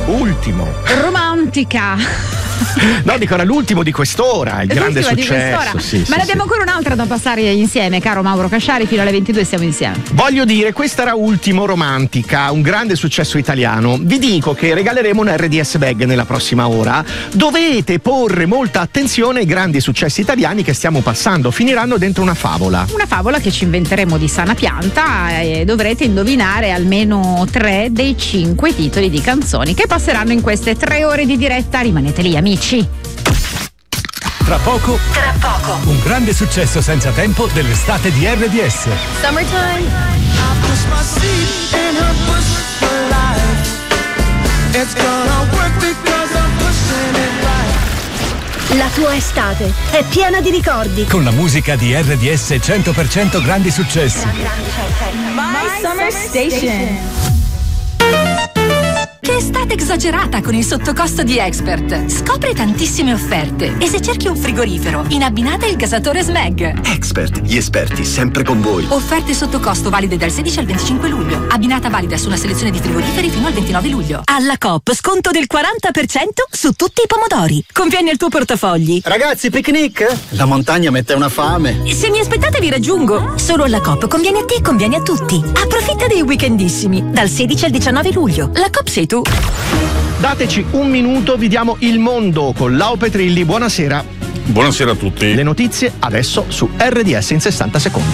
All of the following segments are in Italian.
ultimo. Romantica. No, dico, era l'ultimo di quest'ora, il grande successo. Sì, ma ne abbiamo ancora un'altra da passare insieme, caro Mauro Casciari, fino alle 22 siamo insieme. Voglio dire, questa era Ultimo, Romantica, un grande successo italiano. Vi dico che regaleremo un RDS bag nella prossima ora. Dovete porre molta attenzione ai grandi successi italiani che stiamo passando, finiranno dentro una favola. Una favola che ci inventeremo di sana pianta e dovrete indovinare almeno 3 dei 5 titoli di canzoni che passeranno in queste 3 ore di diretta. Rimanete lì, amici. Tra poco, un grande successo senza tempo dell'estate di RDS. Summertime. La tua estate è piena di ricordi. Con la musica di RDS 100% grandi successi. My Summer Station. Che estate esagerata con il sottocosto di Expert. Scopri tantissime offerte e se cerchi un frigorifero, in abbinata il gasatore Smeg. Expert, gli esperti sempre con voi. Offerte sottocosto valide dal 16 al 25 luglio. Abbinata valida su una selezione di frigoriferi fino al 29 luglio. Alla Coop sconto del 40% su tutti i pomodori. Conviene il tuo portafogli. Ragazzi, picnic? La montagna mette una fame. Se mi aspettate vi raggiungo. Solo alla Coop conviene a te e conviene a tutti. Approfitta dei weekendissimi dal 16 al 19 luglio. La Coop sei tu. Dateci un minuto, vi diamo il mondo con Lau Petrilli. Buonasera. Buonasera a tutti. Le notizie adesso su RDS in 60 secondi.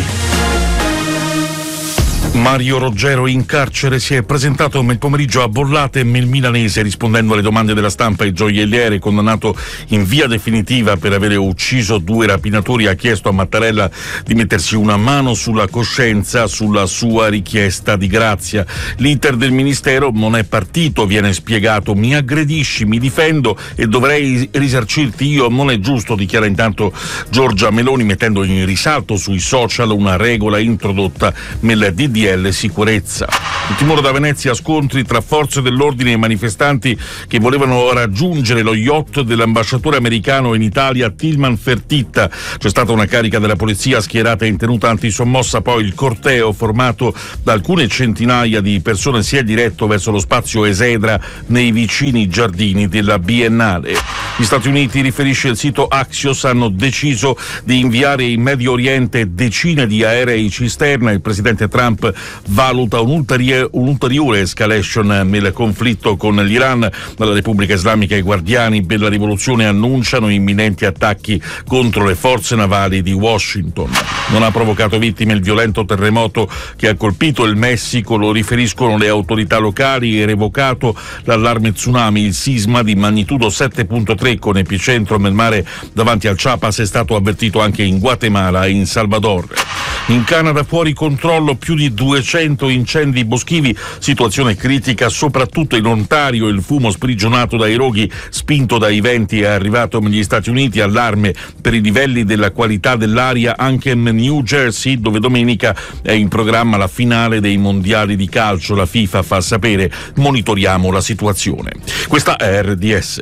Mario Roggero in carcere si è presentato nel pomeriggio a Bollate nel milanese rispondendo alle domande della stampa. Il gioielliere, condannato in via definitiva per avere ucciso 2 rapinatori, ha chiesto a Mattarella di mettersi una mano sulla coscienza sulla sua richiesta di grazia. L'iter del ministero non è partito, viene spiegato: mi aggredisci, mi difendo e dovrei risarcirti io, non è giusto, dichiara intanto Giorgia Meloni, mettendo in risalto sui social una regola introdotta nel DDL sicurezza. Il timore da Venezia, scontri tra forze dell'ordine e manifestanti che volevano raggiungere lo yacht dell'ambasciatore americano in Italia Tilman Fertitta. C'è stata una carica della polizia schierata in tenuta antisommossa, poi il corteo formato da alcune centinaia di persone si è diretto verso lo spazio Esedra nei vicini giardini della Biennale. Gli Stati Uniti, riferisce il sito Axios, hanno deciso di inviare in Medio Oriente decine di aerei cisterna. Il presidente Trump valuta un'ulteriore escalation nel conflitto con l'Iran. Dalla Repubblica Islamica i guardiani della rivoluzione annunciano imminenti attacchi contro le forze navali di Washington. Non ha provocato vittime il violento terremoto che ha colpito il Messico, lo riferiscono le autorità locali, e revocato l'allarme tsunami. Il sisma di magnitudo 7.3 con epicentro nel mare davanti al Chiapas è stato avvertito anche in Guatemala e in Salvador. In Canada fuori controllo, più di 200 incendi boschivi, situazione critica soprattutto in Ontario. Il fumo sprigionato dai roghi spinto dai venti è arrivato negli Stati Uniti. Allarme per i livelli della qualità dell'aria anche in New Jersey, dove domenica è in programma la finale dei mondiali di calcio. La FIFA fa sapere: monitoriamo la situazione. Questa è RDS.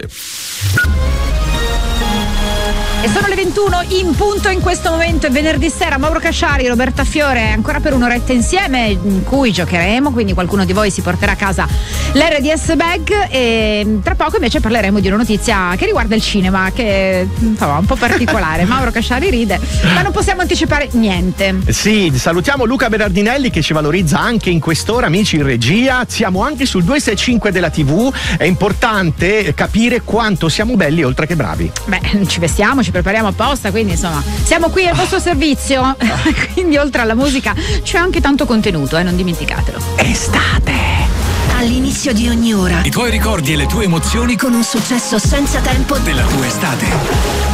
E sono le 21 in punto in questo momento, è venerdì sera. Mauro Casciari, Roberta Fiore, ancora per un'oretta insieme in cui giocheremo, quindi qualcuno di voi si porterà a casa l'RDS bag, e tra poco invece parleremo di una notizia che riguarda il cinema, che insomma un po' particolare. Mauro Casciari ride, ma non possiamo anticipare niente. Sì, salutiamo Luca Berardinelli che ci valorizza anche in quest'ora, amici in regia. Siamo anche sul 265 della TV, è importante capire quanto siamo belli oltre che bravi. Beh, ci vestiamo, ci prepariamo apposta, quindi insomma siamo qui al vostro servizio. Quindi oltre alla musica c'è anche tanto contenuto, non dimenticatelo. Estate! All'inizio di ogni ora I tuoi ricordi e le tue emozioni con un successo senza tempo della tua estate.